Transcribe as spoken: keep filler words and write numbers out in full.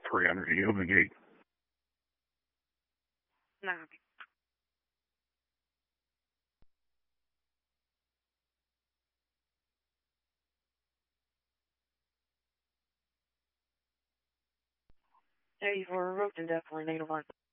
three hundred, you open the gate. No. Hey, for a rope, definitely need a